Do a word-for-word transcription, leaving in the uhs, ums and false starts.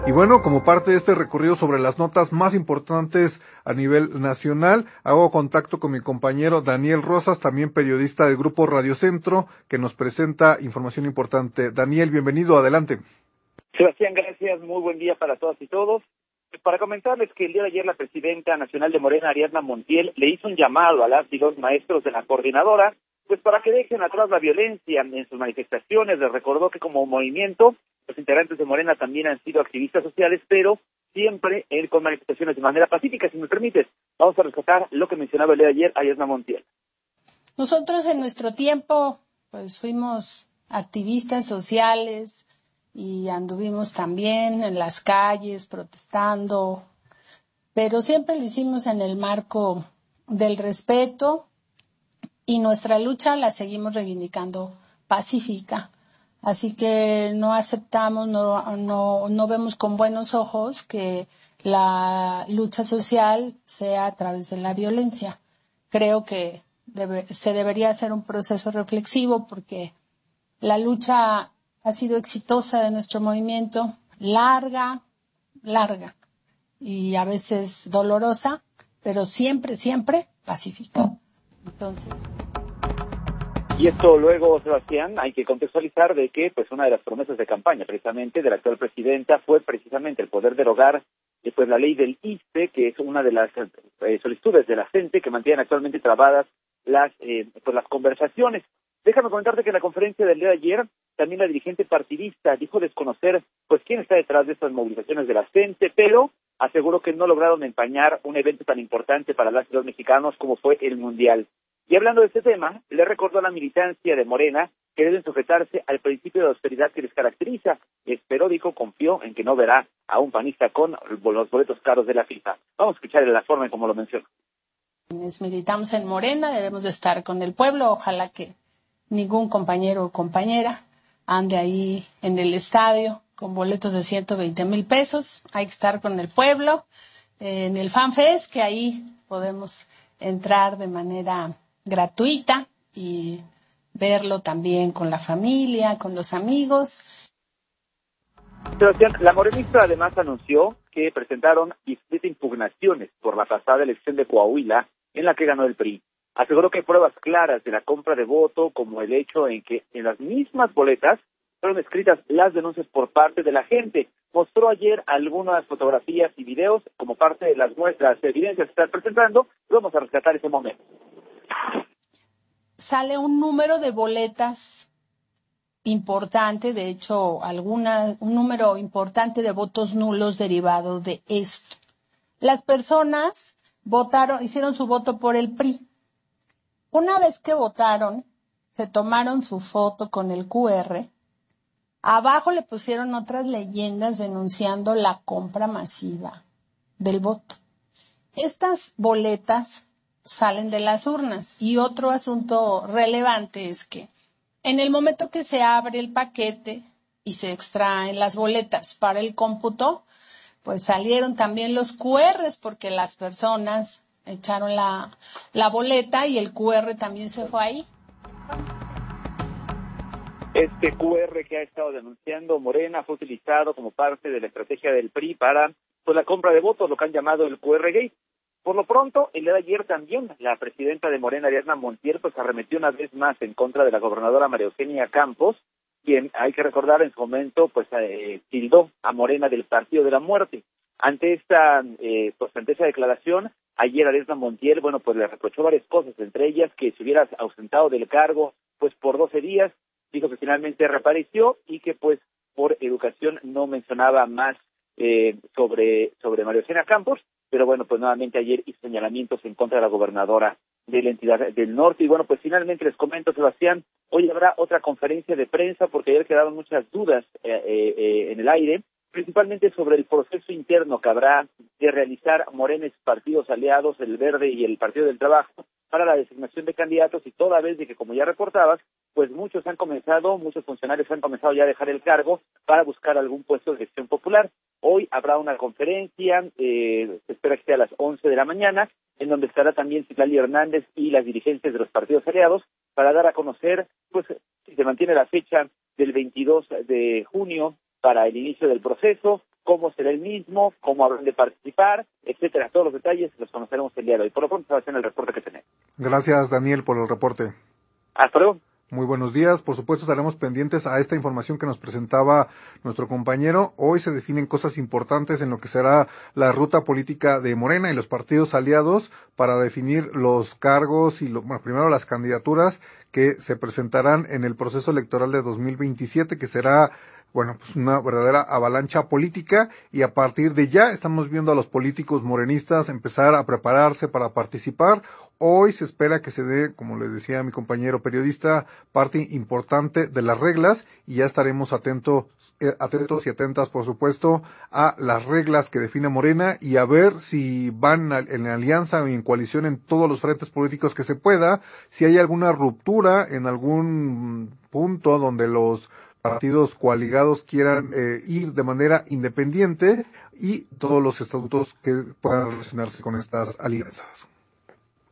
Y bueno, como parte de este recorrido sobre las notas más importantes a nivel nacional, hago contacto con mi compañero Daniel Rosas, también periodista del Grupo Radio Centro, que nos presenta información importante. Daniel, bienvenido, adelante. Sebastián, gracias, muy buen día para todas y todos. Para comentarles que el día de ayer la presidenta nacional de Morena, Ariadna Montiel, le hizo un llamado a las y los maestros de la coordinadora, pues para que dejen atrás la violencia en sus manifestaciones. Les recordó que como movimiento, los integrantes de Morena también han sido activistas sociales, pero siempre eh, con manifestaciones de manera pacífica. Si me permites, vamos a rescatar lo que mencionaba el día de ayer Ariadna Montiel. Nosotros en nuestro tiempo, pues fuimos activistas sociales y anduvimos también en las calles protestando, pero siempre lo hicimos en el marco del respeto y nuestra lucha la seguimos reivindicando pacífica. Así que no aceptamos, no, no, no vemos con buenos ojos que la lucha social sea a través de la violencia. Creo que debe, se debería hacer un proceso reflexivo porque la lucha ha sido exitosa de nuestro movimiento, larga, larga y a veces dolorosa, pero siempre, siempre pacífica. Entonces... Y esto luego, Sebastián, hay que contextualizar de que pues una de las promesas de campaña precisamente de la actual presidenta fue precisamente el poder derogar eh, pues la ley del I S S S T E, que es una de las eh, solicitudes de la gente que mantienen actualmente trabadas las eh, pues las conversaciones. Déjame comentarte que en la conferencia del día de ayer también la dirigente partidista dijo desconocer pues quién está detrás de estas movilizaciones de la gente, pero aseguró que no lograron empañar un evento tan importante para las y los mexicanos como fue el Mundial. Y hablando de este tema, le recordó a la militancia de Morena que deben sujetarse al principio de austeridad que les caracteriza. Esperó, dijo, confió en que no verá a un panista con los boletos caros de la FIFA. Vamos a escuchar la forma en cómo lo menciona. Quienes militamos en Morena debemos de estar con el pueblo. Ojalá que ningún compañero o compañera ande ahí en el estadio con boletos de ciento veinte mil pesos. Hay que estar con el pueblo eh, en el FanFest, que ahí podemos entrar de manera gratuita y verlo también con la familia, con los amigos. Sebastián, la morenista además anunció que presentaron diecisiete impugnaciones por la pasada elección de Coahuila en la que ganó el P R I. Aseguró que hay pruebas claras de la compra de voto, como el hecho en que en las mismas boletas fueron escritas las denuncias por parte de la gente. Mostró ayer algunas fotografías y videos como parte de las muestras de evidencias que están presentando. Vamos a rescatar ese momento. Sale un número de boletas importante, de hecho, alguna, un número importante de votos nulos derivado de esto. Las personas votaron, hicieron su voto por el P R I. Una vez que votaron, se tomaron su foto con el Q R. Abajo le pusieron otras leyendas denunciando la compra masiva del voto. Estas boletas salen de las urnas. Y otro asunto relevante es que en el momento que se abre el paquete y se extraen las boletas para el cómputo, pues salieron también los Q Rs porque las personas echaron la, la boleta y el Q R también se fue ahí. Este Q R que ha estado denunciando Morena fue utilizado como parte de la estrategia del P R I para pues, la compra de votos, lo que han llamado el Q R Gate. Por lo pronto, el día de ayer también la presidenta de Morena, Ariadna Montiel, pues arremetió una vez más en contra de la gobernadora María Eugenia Campos, quien, hay que recordar, en su momento, pues eh, tildó a Morena del Partido de la Muerte. Ante esta, eh, pues ante esa declaración, ayer Ariadna Montiel, bueno, pues le reprochó varias cosas, entre ellas que se hubiera ausentado del cargo, pues por doce días, dijo que finalmente reapareció y que, pues, por educación no mencionaba más eh, sobre, sobre María Eugenia Campos. Pero bueno, pues nuevamente ayer hizo señalamientos en contra de la gobernadora de la entidad del norte. Y bueno, pues finalmente les comento, Sebastián, hoy habrá otra conferencia de prensa porque ayer quedaron muchas dudas eh, eh, en el aire, principalmente sobre el proceso interno que habrá de realizar Morena y sus partidos aliados, el Verde y el Partido del Trabajo, para la designación de candidatos, y toda vez de que, como ya reportabas, pues muchos han comenzado, muchos funcionarios han comenzado ya a dejar el cargo para buscar algún puesto de gestión popular. Hoy habrá una conferencia, eh, se espera que sea a las once de la mañana, en donde estará también Citlali Hernández y las dirigencias de los partidos aliados para dar a conocer, pues, si se mantiene la fecha del veintidós de junio para el inicio del proceso, cómo será el mismo, cómo habrán de participar, etcétera. Todos los detalles los conoceremos el día de hoy. Por lo pronto se va a hacer el reporte que tenemos. Gracias, Daniel, por el reporte. Hasta luego. Muy buenos días. Por supuesto, estaremos pendientes a esta información que nos presentaba nuestro compañero. Hoy se definen cosas importantes en lo que será la ruta política de Morena y los partidos aliados para definir los cargos y, lo, bueno, primero las candidaturas que se presentarán en el proceso electoral de dos mil veintisiete, que será bueno, pues una verdadera avalancha política, y a partir de ya estamos viendo a los políticos morenistas empezar a prepararse para participar. Hoy se espera que se dé, como les decía mi compañero periodista, parte importante de las reglas, y ya estaremos atentos, eh, atentos y atentas, por supuesto, a las reglas que define Morena y a ver si van en alianza o en coalición en todos los frentes políticos que se pueda, si hay alguna ruptura en algún punto donde los partidos coaligados quieran eh, ir de manera independiente, y todos los estatutos que puedan relacionarse con estas alianzas.